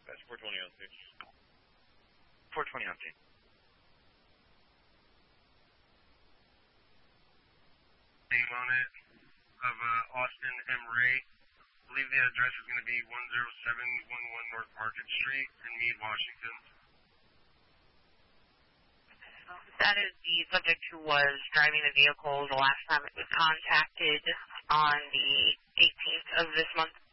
That's 420 on 6. 420 on 6. Name on it of Austin M. Ray. I believe the address is going to be 10711 North Market Street in Meade, Washington. That is the subject who was driving the vehicle the last time it was contacted on the 18th of this month.